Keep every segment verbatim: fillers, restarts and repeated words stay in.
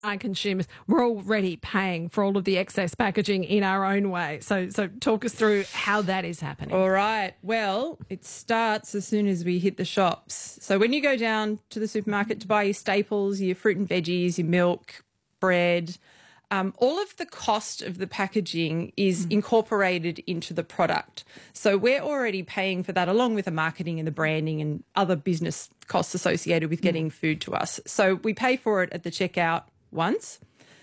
our consumers, we're already paying for all of the excess packaging in our own way. So, so talk us through how that is happening. All right. Well, it starts as soon as we hit the shops. So when you go down to the supermarket to buy your staples, your fruit and veggies, your milk, bread, um, all of the cost of the packaging is mm. incorporated into the product. So we're already paying for that, along with the marketing and the branding and other business costs associated with getting mm. food to us. So we pay for it at the checkout once.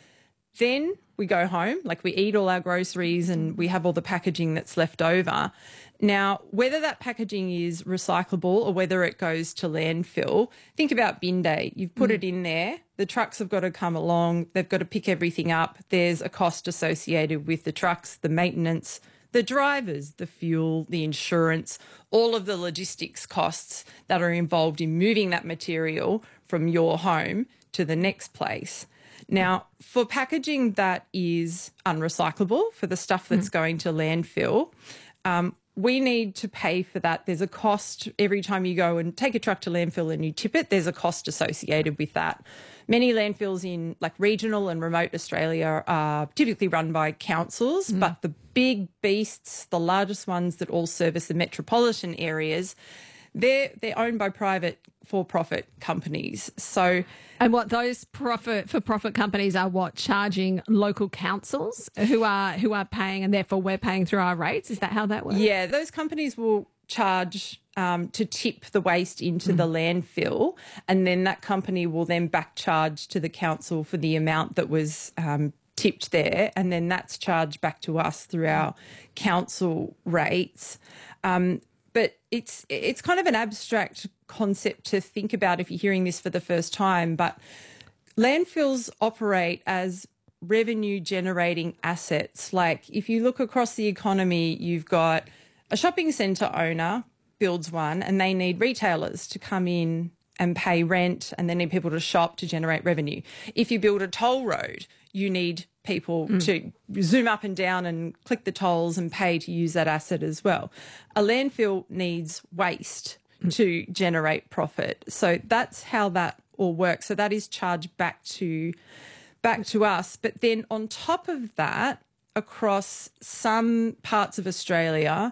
Then we go home, like we eat all our groceries and we have all the packaging that's left over. Now, whether that packaging is recyclable or whether it goes to landfill, think about bin day. You've put mm. it in there. The trucks have got to come along. They've got to pick everything up. There's a cost associated with the trucks, the maintenance, the drivers, the fuel, the insurance, all of the logistics costs that are involved in moving that material from your home to the next place. Now, for packaging that is unrecyclable, for the stuff that's mm. going to landfill, um, we need to pay for that. There's a cost every time you go and take a truck to landfill and you tip it, there's a cost associated with that. Many landfills in like regional and remote Australia are typically run by councils, mm. but the big beasts, the largest ones that all service the metropolitan areas, they're, they're owned by private for-profit companies. So, and what those profit for-profit companies are what charging local councils who are who are paying, and therefore we're paying through our rates. Is that how that works? Yeah, those companies will charge um, to tip the waste into mm. the landfill, and then that company will then back charge to the council for the amount that was um, tipped there, and then that's charged back to us through our council rates. Um, But it's it's kind of an abstract concept to think about if you're hearing this for the first time. But landfills operate as revenue-generating assets. Like if you look across the economy, you've got a shopping centre owner builds one and they need retailers to come in and pay rent, and they need people to shop to generate revenue. If you build a toll road, you need people mm. to zoom up and down and click the tolls and pay to use that asset as well. A landfill needs waste mm. to generate profit. So that's how that all works. So that is charged back to back to us. But then on top of that, across some parts of Australia,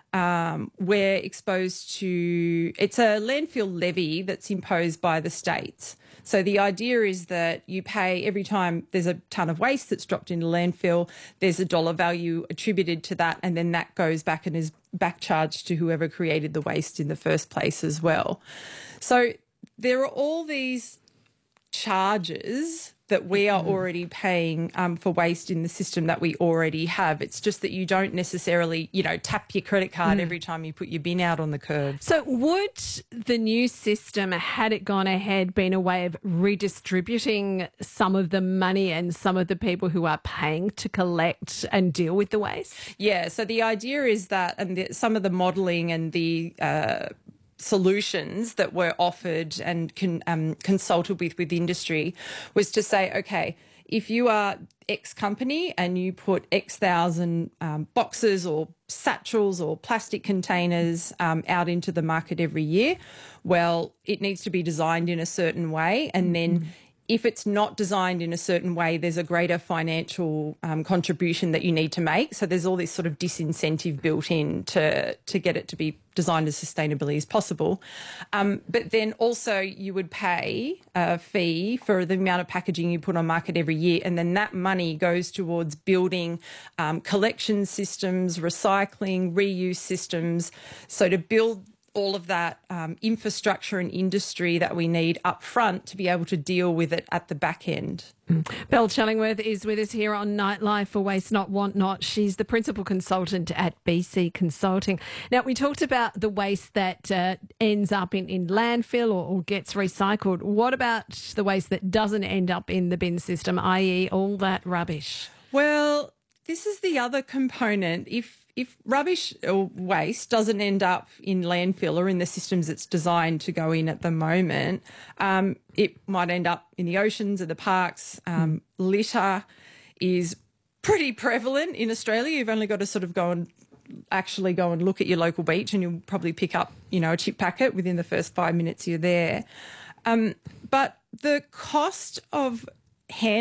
Um, we're exposed to, it's a landfill levy that's imposed by the states. So the idea is that you pay every time there's a ton of waste that's dropped into landfill, there's a dollar value attributed to that, and then that goes back and is back charged to whoever created the waste in the first place as well. So there are all these charges that we are already paying um, for waste in the system that we already have. It's just that you don't necessarily, you know, tap your credit card mm. every time you put your bin out on the curb. So would the new system, had it gone ahead, been a way of redistributing some of the money and some of the people who are paying to collect and deal with the waste? Yeah, so the idea is that, and the, some of the modelling and the uh, solutions that were offered and con, um, consulted with with industry was to say, okay, if you are X company and you put X thousand um, boxes or satchels or plastic containers um, out into the market every year, well, it needs to be designed in a certain way, and then mm-hmm. if it's not designed in a certain way, there's a greater financial um, contribution that you need to make. So there's all this sort of disincentive built in to, to get it to be designed as sustainably as possible. Um, but then also you would pay a fee for the amount of packaging you put on market every year, and then that money goes towards building um, collection systems, recycling, reuse systems. So to build all of that um, infrastructure and industry that we need up front to be able to deal with it at the back end. Mm. Belle Chellingworth is with us here on Nightlife for Waste Not Want Not. She's the principal consultant at B C Consulting. Now, we talked about the waste that uh, ends up in, in landfill or, or gets recycled. What about the waste that doesn't end up in the bin system, that is all that rubbish? Well, this is the other component. If If rubbish or waste doesn't end up in landfill or in the systems it's designed to go in at the moment, um, it might end up in the oceans or the parks. Um, mm. Litter is pretty prevalent in Australia. You've only got to sort of go and actually go and look at your local beach and you'll probably pick up, you know, a chip packet within the first five minutes you're there. Um, but the cost of hand